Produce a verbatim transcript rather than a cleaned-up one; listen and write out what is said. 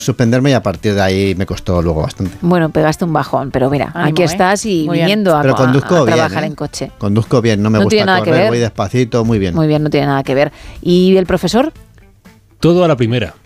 suspenderme y a partir de ahí me costó luego bastante. Bueno, pegaste un bajón, pero mira, Ánimo, aquí ¿eh? estás y Muy viniendo a, Pero conduzco a- a bien, trabajar ¿eh? en coche. Conduzco bien, no me No gusta tiene nada que correr, ver. voy despacito, muy bien. Muy bien, no tiene nada que ver. ¿Y el profesor? Todo a la primera.